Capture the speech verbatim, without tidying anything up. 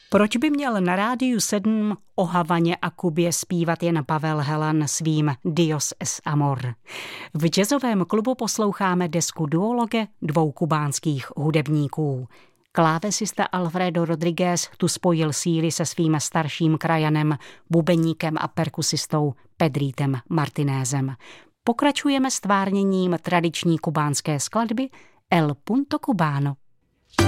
Proč by měl na Rádiu sedm o Havaně a Kubě zpívat jen Pavel Helan svým Dios es amor? V jazzovém klubu posloucháme desku duologe dvou kubánských hudebníků. Klávesista Alfredo Rodriguez tu spojil síly se svým starším krajanem, bubeníkem a perkusistou Pedrítem Martinézem. Pokračujeme stvárněním tradiční kubánské skladby El Punto Cubano.